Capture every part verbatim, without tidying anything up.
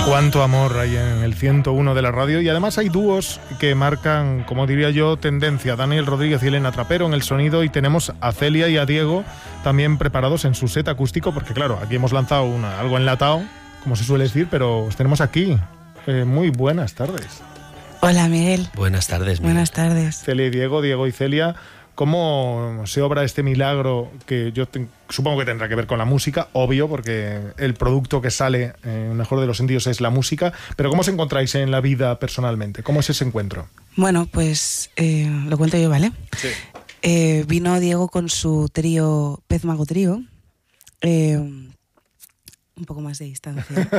Cuánto amor hay en el ciento uno de la radio, y además hay dúos que marcan, como diría yo, tendencia. Daniel Rodríguez y Elena Trapero en el sonido, y tenemos a Celia y a Diego también preparados en su set acústico, porque claro, aquí hemos lanzado una, algo enlatado, como se suele decir, pero os tenemos aquí. Eh, muy buenas tardes. Hola, Miguel. Buenas tardes, Miguel. Buenas tardes. Celia y Diego, Diego y Celia, ¿cómo se obra este milagro que yo te, supongo que tendrá que ver con la música? Obvio, porque el producto que sale, en el mejor de los sentidos, es la música. Pero ¿cómo os encontráis en la vida personalmente? ¿Cómo es ese encuentro? Bueno, pues eh, lo cuento yo, ¿vale? Sí. Eh, vino Diego con su trío, Pez Mago Trío. Eh, un poco más de distancia.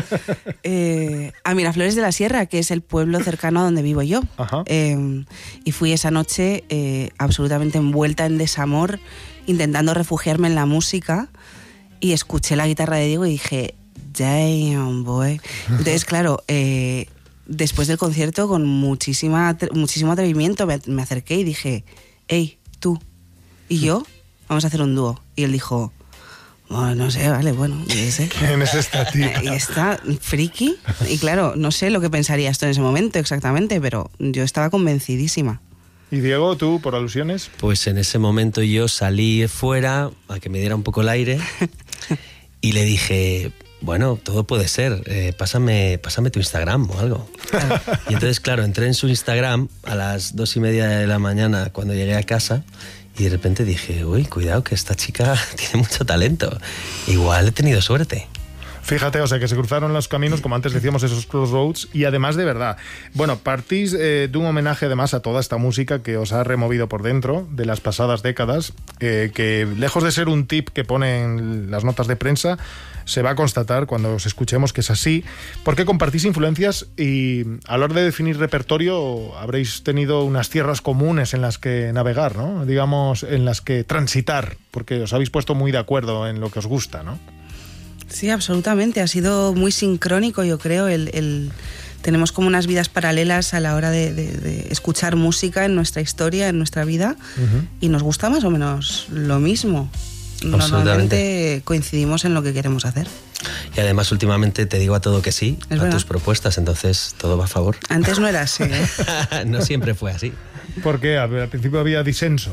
eh, a Miraflores de la Sierra, que es el pueblo cercano a donde vivo yo. Ajá. Eh, y fui esa noche eh, absolutamente envuelta en desamor, intentando refugiarme en la música, y escuché la guitarra de Diego y dije, damn, boy. Entonces, claro, eh, después del concierto, con muchísima, muchísimo atrevimiento, me, me acerqué y dije, hey, tú y yo, vamos a hacer un dúo. Y él dijo, bueno, no sé, vale, bueno, yo sé. ¿Quién es esta tía? Y está friki. Y claro, no sé lo que pensaría esto en ese momento exactamente, pero yo estaba convencidísima. ¿Y Diego, tú, por alusiones? Pues en ese momento yo salí fuera a que me diera un poco el aire y le dije, bueno, todo puede ser, eh, pásame, pásame tu Instagram o algo. Y entonces, claro, entré en su Instagram a las dos y media de la mañana cuando llegué a casa. Y de repente dije, uy, cuidado, que esta chica tiene mucho talento. Igual he tenido suerte. Fíjate, o sea, que se cruzaron los caminos, como antes decíamos, esos crossroads, y además de verdad. Bueno, partís eh, de un homenaje además a toda esta música que os ha removido por dentro de las pasadas décadas, eh, que lejos de ser un tip que ponen las notas de prensa, se va a constatar cuando os escuchemos que es así, porque compartís influencias y a la hora de definir repertorio habréis tenido unas tierras comunes en las que navegar, ¿no? Digamos, en las que transitar, porque os habéis puesto muy de acuerdo en lo que os gusta, ¿no? Sí, absolutamente. Ha sido muy sincrónico, yo creo. El, el... Tenemos como unas vidas paralelas a la hora de, de, de escuchar música en nuestra historia, en nuestra vida, uh-huh. y nos gusta más o menos lo mismo. Normalmente coincidimos en lo que queremos hacer. Y además últimamente te digo a todo que sí, es a verdad. Tus propuestas, entonces todo va a favor. Antes no era así, ¿eh? No siempre fue así. ¿Por qué? Al principio había disenso.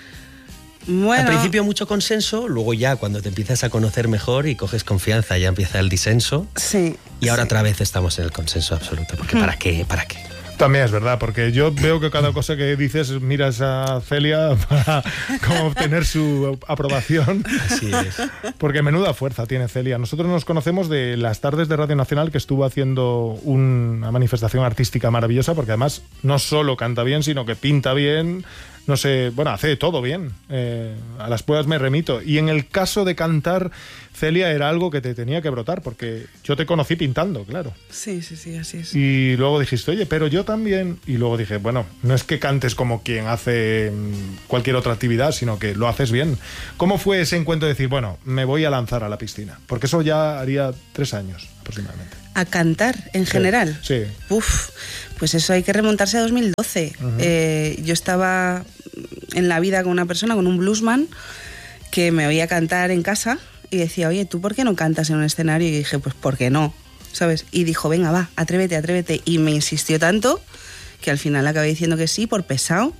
Bueno. Al principio mucho consenso, luego ya cuando te empiezas a conocer mejor y coges confianza ya empieza el disenso. Sí. Y ahora sí. otra vez estamos en el consenso absoluto, porque ¿para qué? ¿Para qué? También es verdad, porque yo veo que cada cosa que dices miras a Celia para como obtener su aprobación. Así es. Porque menuda fuerza tiene Celia. Nosotros nos conocemos de las tardes de Radio Nacional, que estuvo haciendo una manifestación artística maravillosa, porque además no solo canta bien, sino que pinta bien, no sé, bueno, hace todo bien. Eh, a las pruebas me remito. Y en el caso de cantar, Celia, era algo que te tenía que brotar, porque yo te conocí pintando, claro. Sí, sí, sí, así es. Y luego dijiste, oye, pero yo también. Y luego dije, bueno, no es que cantes como quien hace cualquier otra actividad, sino que lo haces bien. ¿Cómo fue ese encuentro de decir, bueno, me voy a lanzar a la piscina? Porque eso ya haría tres años aproximadamente. ¿A cantar en sí, general? Sí. Uf, pues eso hay que remontarse a dos mil doce. Uh-huh. Eh, yo estaba en la vida con una persona, con un bluesman, que me oía cantar en casa y decía, oye, ¿tú por qué no cantas en un escenario? Y dije, pues, ¿por qué no? ¿Sabes? Y dijo, venga, va, atrévete, atrévete. Y me insistió tanto que al final acabé diciendo que sí, por pesado.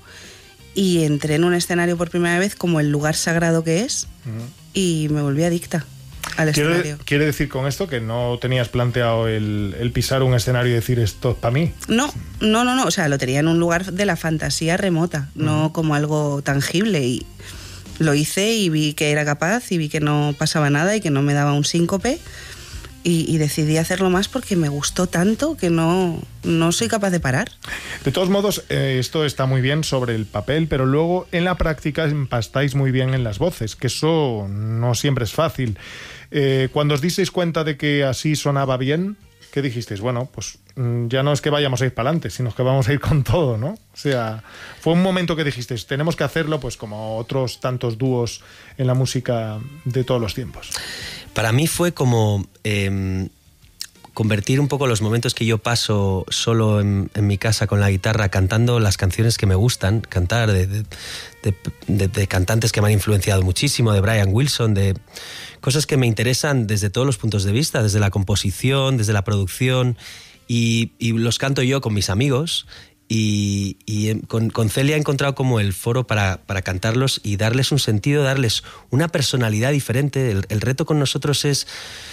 Y entré en un escenario por primera vez como el lugar sagrado que es, uh-huh. y me volví adicta al escenario. ¿Quiere, ¿Quiere decir con esto que no tenías planteado el, el pisar un escenario y decir esto es para mí? No, no, no, no. O sea, lo tenía en un lugar de la fantasía remota, uh-huh. no como algo tangible. Y lo hice y vi que era capaz y vi que no pasaba nada y que no me daba un síncope. Y, y decidí hacerlo más porque me gustó tanto que no, no soy capaz de parar. De todos modos, eh, esto está muy bien sobre el papel, pero luego en la práctica empastáis muy bien en las voces, que eso no siempre es fácil. Eh, cuando os disteis cuenta de que así sonaba bien, ¿qué dijisteis? Bueno, pues ya no es que vayamos a ir para adelante, sino que vamos a ir con todo, ¿no? O sea, fue un momento que dijisteis, tenemos que hacerlo, pues como otros tantos dúos en la música de todos los tiempos. Para mí fue como, eh, convertir un poco los momentos que yo paso solo en, en mi casa con la guitarra cantando las canciones que me gustan, cantar de, de, de, de, de cantantes que me han influenciado muchísimo, de Brian Wilson, de cosas que me interesan desde todos los puntos de vista, desde la composición, desde la producción, y, y los canto yo con mis amigos. Y, y con, con Celia he encontrado como el foro para, para cantarlos y darles un sentido, darles una personalidad diferente. El, el reto con nosotros es,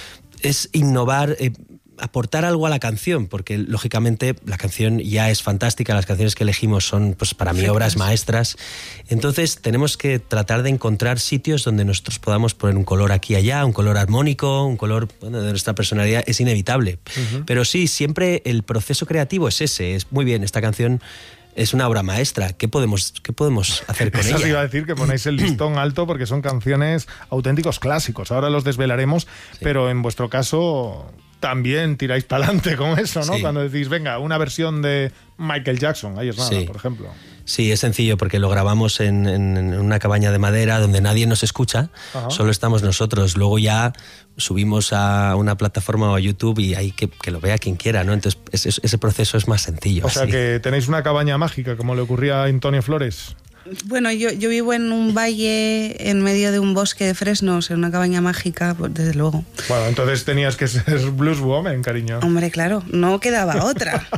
es innovar, eh, aportar algo a la canción, porque lógicamente la canción ya es fantástica, las canciones que elegimos son, pues, para mí, obras maestras. Entonces tenemos que tratar de encontrar sitios donde nosotros podamos poner un color aquí y allá, un color armónico, un color, bueno, de nuestra personalidad. Es inevitable. Uh-huh. Pero sí, siempre el proceso creativo es ese. Es muy bien, esta canción es una obra maestra. ¿Qué podemos, qué podemos hacer con Eso ella? Eso iba a decir, que ponéis el listón alto porque son canciones auténticos clásicos. Ahora los desvelaremos, sí. Pero en vuestro caso también tiráis para adelante con eso, ¿no? Sí. Cuando decís, venga, una versión de Michael Jackson, ahí es nada, sí. Por ejemplo. Sí, es sencillo porque lo grabamos en, en una cabaña de madera donde nadie nos escucha, ajá. Solo estamos nosotros. Luego ya subimos a una plataforma o a YouTube y ahí que, que lo vea quien quiera, ¿no? Entonces ese, ese proceso es más sencillo. O sea, así. Que tenéis una cabaña mágica, como le ocurría a Antonio Flores. Bueno, yo, yo vivo en un valle en medio de un bosque de fresnos, en una cabaña mágica, pues desde luego. Bueno, entonces tenías que ser blueswoman, cariño. Hombre, claro, no quedaba otra.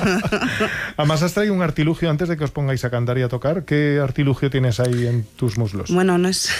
Además, has traído un artilugio antes de que os pongáis a cantar y a tocar. ¿Qué artilugio tienes ahí en tus muslos? Bueno, no es...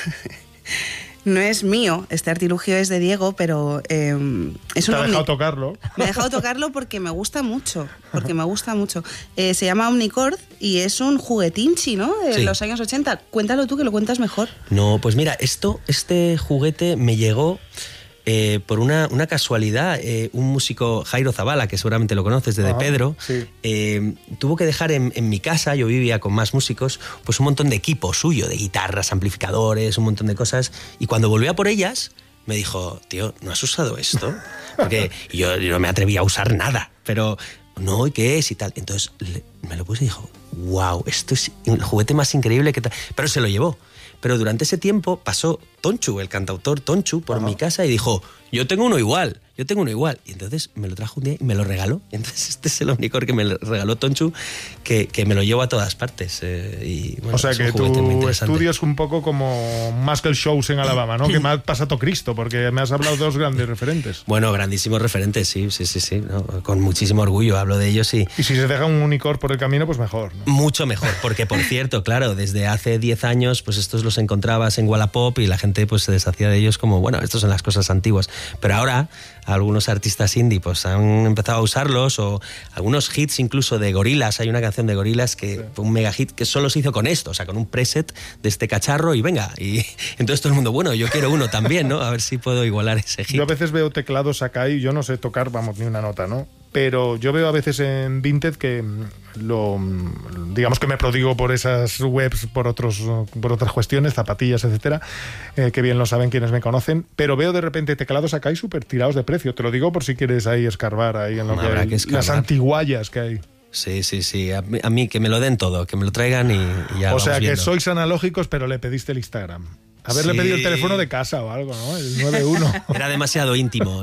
No es mío, este artilugio es de Diego, pero eh, es un... ¿Te ha dejado omni... tocarlo? Me ha dejado tocarlo porque me gusta mucho, porque me gusta mucho. Eh, se llama Omnicord y es un juguetinchi, ¿no? De sí. Los años ochenta. Cuéntalo tú, que lo cuentas mejor. No, pues mira, esto, este juguete me llegó eh, por una, una casualidad. Eh, un músico, Jairo Zavala, que seguramente lo conoces, de De Pedro, sí. eh, tuvo que dejar en, en mi casa, yo vivía con más músicos, pues un montón de equipo suyo, de guitarras, amplificadores, un montón de cosas, y cuando volví a por ellas, me dijo, tío, ¿no has usado esto? Porque yo, yo no me atrevía a usar nada, pero no, ¿y qué es? Y tal. Entonces le, me lo puse y dijo, wow, esto es el juguete más increíble que tal. Pero se lo llevó. Pero durante ese tiempo pasó Tonchu, el cantautor Tonchu, por Ajá. mi casa y dijo, yo tengo uno igual, yo tengo uno igual. Y entonces me lo trajo un día y me lo regaló. Y entonces este es el Omnicord que me regaló Tonchu, que, que me lo llevo a todas partes. Eh, y, bueno, o sea que tu estudio es un poco como Muscle Shows en Alabama, ¿no? Que me ha pasado Cristo, porque me has hablado de dos grandes referentes. Bueno, grandísimos referentes, sí, sí, sí, sí, ¿no? Con muchísimo orgullo hablo de ellos. Y, y si se deja un Omnicord por el camino, pues mejor, ¿no? Mucho mejor, porque por cierto, claro, desde hace diez años, pues estos los encontrabas en Wallapop y la gente pues se deshacía de ellos como, bueno, estos son las cosas antiguas. Pero ahora algunos artistas indie pues han empezado a usarlos, o algunos hits incluso de Gorillaz. Hay una canción de Gorillaz que sí. fue un mega hit que solo se hizo con esto, o sea, con un preset de este cacharro y venga. Y entonces todo el mundo, bueno, yo quiero uno también, ¿no? A ver si puedo igualar ese hit. Yo a veces veo teclados acá y yo no sé tocar, vamos, ni una nota, ¿no? Pero yo veo a veces en Vinted que lo, digamos que me prodigo por esas webs, por otros, por otras cuestiones, zapatillas, etcétera, eh, que bien lo saben quienes me conocen, pero veo de repente teclados acá y súper tirados de precio. Te lo digo por si quieres ahí escarbar ahí en lo que, hay, que las antiguallas que hay. Sí, sí, sí. A mí, a mí que me lo den todo, que me lo traigan y, y ya. O sea que viendo. Sois analógicos, pero le pediste el Instagram. Haberle sí. pedido el teléfono de casa o algo, ¿no? El nueve uno. Era demasiado íntimo.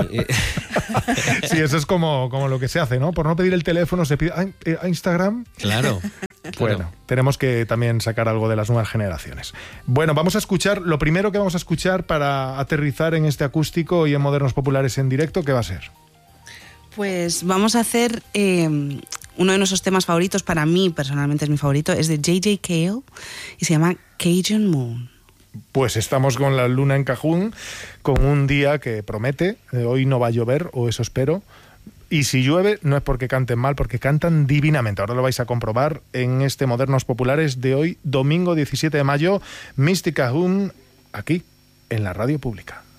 Sí, eso es como, como lo que se hace, ¿no? Por no pedir el teléfono se pide a Instagram. Claro. Bueno, claro. Tenemos que también sacar algo de las nuevas generaciones. Bueno, vamos a escuchar, lo primero que vamos a escuchar para aterrizar en este acústico y en Modernos Populares en directo, ¿qué va a ser? Pues vamos a hacer eh, uno de nuestros temas favoritos, para mí personalmente es mi favorito, es de J J Cale y se llama Cajun Moon. Pues estamos con la luna en Cajún, con un día que promete, hoy no va a llover, o eso espero, y si llueve no es porque canten mal, porque cantan divinamente. Ahora lo vais a comprobar en este Modernos Populares de hoy, domingo diecisiete de mayo, Misty Cajún, aquí, en la radio pública.